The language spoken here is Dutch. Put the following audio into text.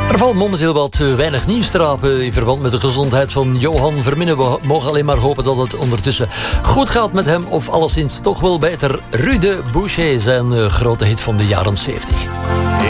Er valt momenteel wat weinig nieuws te rapen in verband met de gezondheid van Johan Verminnen. We mogen alleen maar hopen dat het ondertussen goed gaat met hem. Of alleszins toch wel beter. Rue de Boucher, zijn grote hit van de jaren 70.